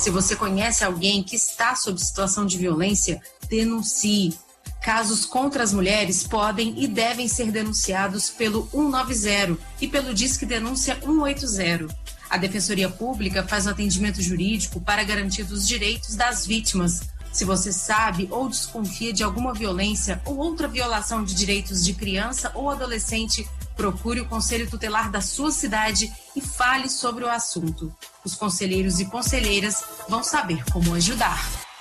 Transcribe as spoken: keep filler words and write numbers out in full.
Se você conhece alguém que está sob situação de violência, denuncie. Casos contra as mulheres podem e devem ser denunciados pelo cento e noventa e pelo Disque Denúncia cento e oitenta. A Defensoria Pública faz o atendimento jurídico para garantir os direitos das vítimas. Se você sabe ou desconfia de alguma violência ou outra violação de direitos de criança ou adolescente, procure o Conselho Tutelar da sua cidade e fale sobre o assunto. Os conselheiros e conselheiras vão saber como ajudar.